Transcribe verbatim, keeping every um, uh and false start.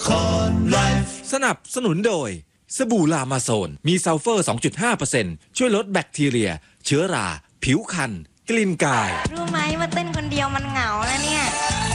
สนับสนุนโดยสบู่ลามาโซนมีซัลเฟอร์ สองจุดห้าเปอร์เซ็นต์ ช่วยลดแบคทีเรียเชื้อราผิวคันกลิ่นกายรู้ไหมว่าเต้นคนเดียวมันเหงาแล้วเนี่ย